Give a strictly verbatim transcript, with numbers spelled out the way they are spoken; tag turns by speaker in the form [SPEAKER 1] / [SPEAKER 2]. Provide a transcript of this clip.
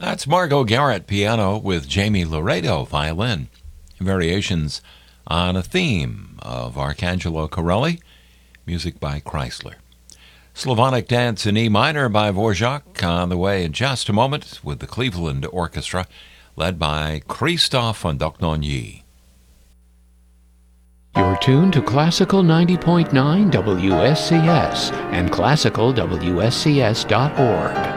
[SPEAKER 1] That's Margot Garrett, piano, with Jamie Laredo, violin. Variations on a theme of Arcangelo Corelli, music by Chrysler. Slavonic Dance in E minor by Dvorak on the way in just a moment with the Cleveland Orchestra, led by Christophe Andocnonyi.
[SPEAKER 2] You're tuned to Classical ninety point nine W S C S and classical W S C S dot org.